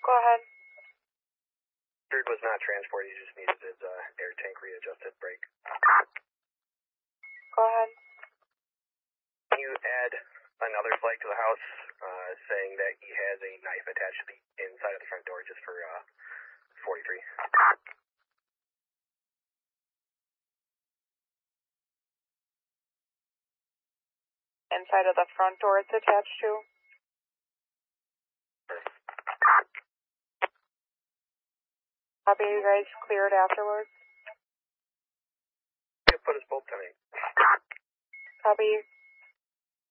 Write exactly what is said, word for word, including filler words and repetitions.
Go ahead. Bird was not transported, he just needed his uh, air tank readjusted brake. Go ahead. Can you add another flag to the house uh, saying that he has a knife attached to the inside of the front door just for uh, forty-three? Inside of the front door it's attached to? Sure. Copy, you guys cleared afterwards? Yeah, put us both tonight. Copy.